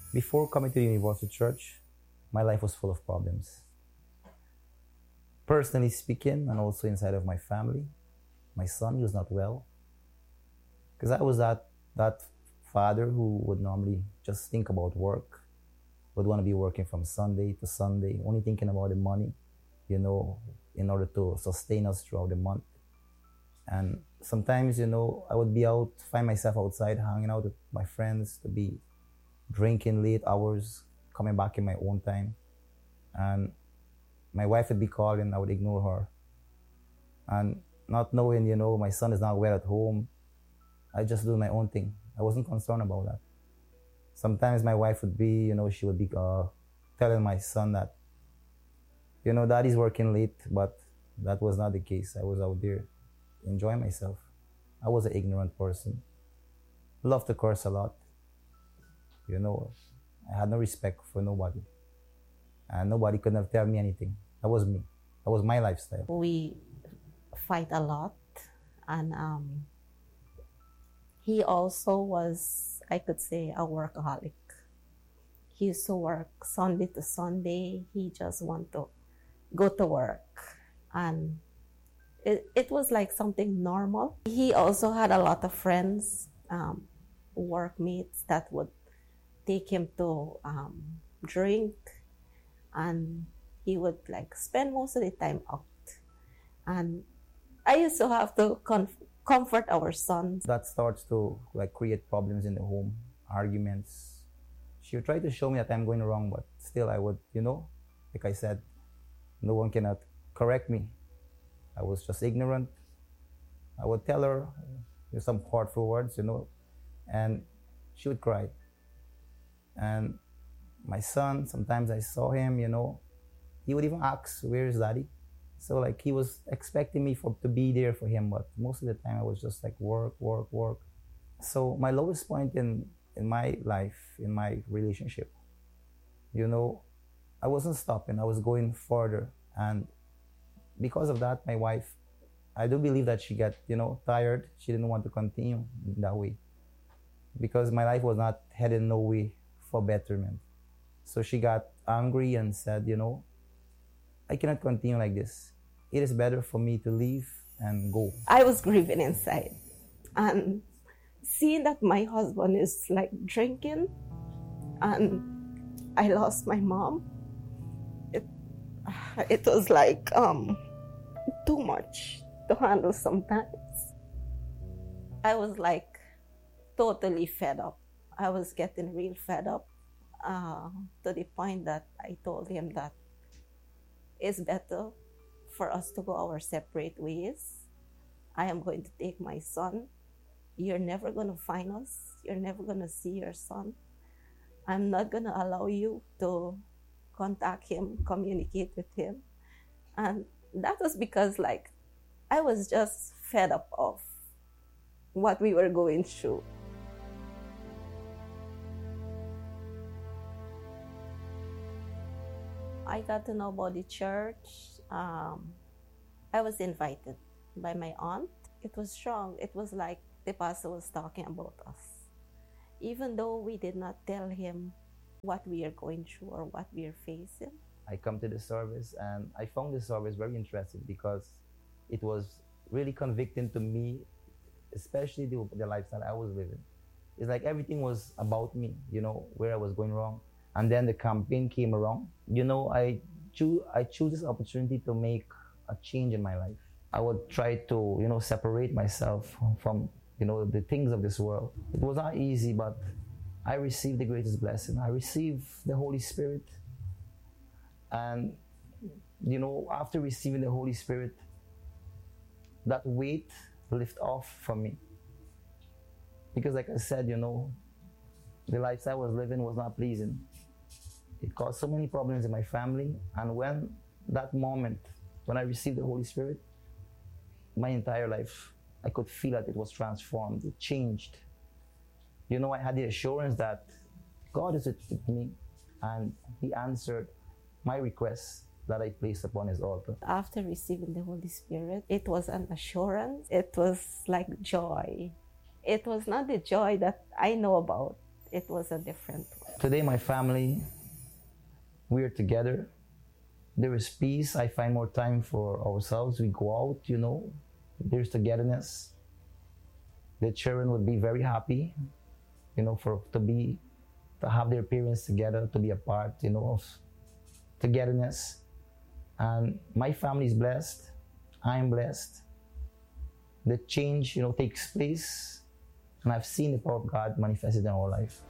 Before coming to the Universal Church, my life was full of problems. Personally speaking, and also inside of my family, my son, he was not well. Because I was that father who would normally just think about work, would want to be working from Sunday to Sunday, only thinking about the money, in order to sustain us throughout the month. And sometimes, I would be out, find myself outside, hanging out with my friends, to be drinking late hours, coming back in my own time. And my wife would be calling, I would ignore her. And not knowing, my son is not well at home, I just do my own thing. I wasn't concerned about that. Sometimes my wife would be, she would be telling my son that, daddy's working late, but that was not the case. I was out there enjoying myself. I was an ignorant person. Loved to curse a lot. I had no respect for nobody. And nobody could have tell me anything. That was me. That was my lifestyle. We fight a lot, and he also was, I could say, a workaholic. He used to work Sunday to Sunday. He just wanted to go to work, and it was like something normal. He also had a lot of friends, workmates that would take him to drink, and he would like spend most of the time out. And I used to have to comfort our son. That starts to create problems in the home, arguments. She would try to show me that I'm going wrong, but still I would, like I said, no one cannot correct me. I was just ignorant. I would tell her some hurtful words, and she would cry. And my son, sometimes I saw him, he would even ask, "Where is daddy?" So he was expecting me to be there for him, but most of the time I was just work, work, work. So my lowest point in my life, in my relationship, I wasn't stopping. I was going further. And because of that, my wife, I do believe that she got, tired. She didn't want to continue that way, because my life was not heading no way for betterment. So she got angry and said, I cannot continue like this. It is better for me to leave and go. I was grieving inside, and seeing that my husband is drinking, and I lost my mom, it was too much to handle sometimes. I was totally fed up. I was getting real fed up, to the point that I told him that it's better for us to go our separate ways. I am going to take my son. You're never going to find us. You're never going to see your son. I'm not going to allow you to contact him, communicate with him. And that was because I was just fed up of what we were going through. I got to know about the church. I was invited by my aunt. It was strong. It was like the pastor was talking about us. Even though we did not tell him what we are going through or what we are facing. I come to the service, and I found the service very interesting because it was really convicting to me, especially the lifestyle I was living. It's like everything was about me, where I was going wrong. And then the campaign came around. I choose this opportunity to make a change in my life. I would try to, separate myself from, the things of this world. It was not easy, but I received the greatest blessing. I received the Holy Spirit. And, after receiving the Holy Spirit, that weight lifted off from me. Because like I said, the lifestyle I was living was not pleasing. It caused so many problems in my family. And when I received the Holy Spirit, my entire life, I could feel that it was transformed. It changed. I had the assurance that God is with me, and He answered my requests that I placed upon His altar. After receiving the Holy Spirit, it was an assurance. It was like joy. It was not the joy that I know about. it was a different one. Today, my family, we are together. There is peace. I find more time for ourselves. We go out, there's togetherness. The children would be very happy, to have their parents together, to be a part, of togetherness. And my family is blessed. I am blessed. The change, takes place. And I've seen the power of God manifested in our life.